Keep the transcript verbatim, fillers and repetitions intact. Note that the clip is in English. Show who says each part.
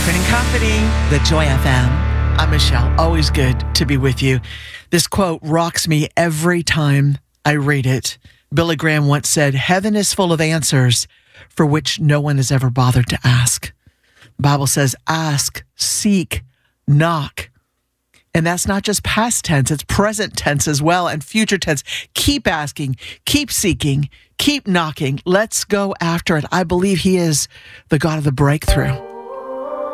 Speaker 1: Different in Company, the Joy F M. I'm Michelle. Always good to be with you. This quote rocks me every time I read it. Billy Graham once said, "Heaven is full of answers for which no one has ever bothered to ask." The Bible says, ask, seek, knock. And that's not just past tense, it's present tense as well, and future tense. Keep asking, keep seeking, keep knocking. Let's go after it. I believe he is the God of the breakthrough.